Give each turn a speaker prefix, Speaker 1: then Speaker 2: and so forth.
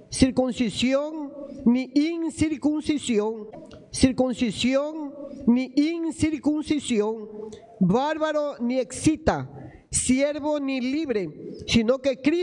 Speaker 1: circuncisión ni incircuncisión, circuncisión ni incircuncisión, bárbaro ni excita, siervo ni libre, sino que Cristo